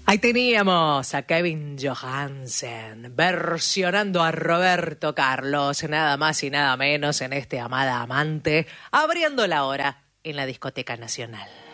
Ahí teníamos a Kevin Johansen versionando a Roberto Carlos, nada más y nada menos en este Amada Amante, abriendo la hora en la Discoteca Nacional.